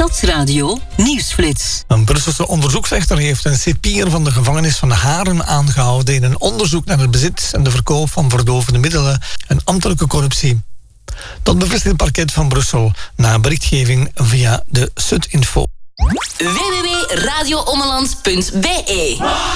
Stadsradio Nieuwsflits. Een Brusselse onderzoeksrechter heeft een cipier van de gevangenis van Haren aangehouden in een onderzoek naar het bezit en de verkoop van verdovende middelen en ambtelijke corruptie. Dat bevestigt het parket van Brussel na berichtgeving via de Sud-Info. www.radioommeland.be